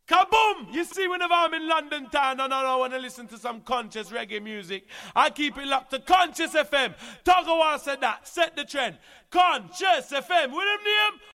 Kaboom! You see, whenever I'm in London town and I want to listen to some conscious reggae music, I keep it locked to Conscious FM. Togawa said that. Set the trend. Conscious FM. With him name?